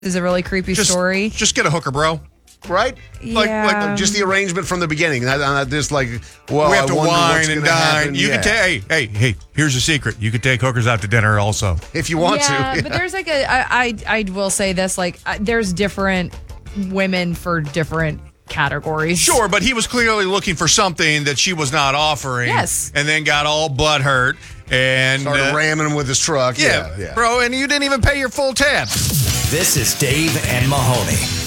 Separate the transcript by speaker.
Speaker 1: is a really creepy story.
Speaker 2: Just get a hooker, bro. Right?
Speaker 1: Yeah.
Speaker 3: Like just the arrangement from the beginning. Not just like, well,
Speaker 2: We have to
Speaker 3: I wonder
Speaker 2: wine
Speaker 3: what's
Speaker 2: and
Speaker 3: gonna
Speaker 2: dine.
Speaker 3: happen.
Speaker 2: You can take. Hey. Here's a secret. You could take hookers out to dinner also.
Speaker 3: if you want to.
Speaker 1: Yeah, but there's like I will say this, like there's different women for different categories.
Speaker 2: Sure, but he was clearly looking for something that she was not offering.
Speaker 1: Yes.
Speaker 2: And then got all butthurt and
Speaker 3: Started ramming him with his truck.
Speaker 2: yeah, bro, and you didn't even pay your full tab.
Speaker 4: This is Dave and Mahoney.